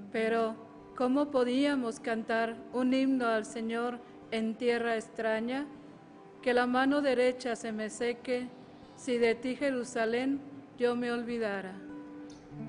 Pero, ¿cómo podíamos cantar un himno al Señor en tierra extraña? Que la mano derecha se me seque, si de ti, Jerusalén, yo me olvidara.